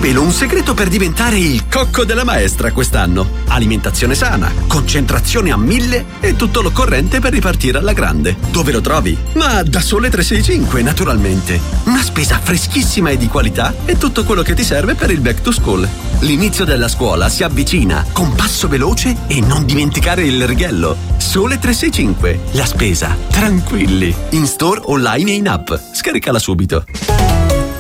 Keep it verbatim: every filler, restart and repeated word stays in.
svelo un segreto per diventare il cocco della maestra quest'anno. Alimentazione sana, concentrazione a mille e tutto l'occorrente per ripartire alla grande. Dove lo trovi? Ma da Sole tre sei cinque, naturalmente. Una spesa freschissima e di qualità e tutto quello che ti serve per il back to school. L'inizio della scuola si avvicina con passo veloce e non dimenticare il righello. Sole tre sei cinque, la spesa tranquilli. In store, online e in app. Scaricala subito.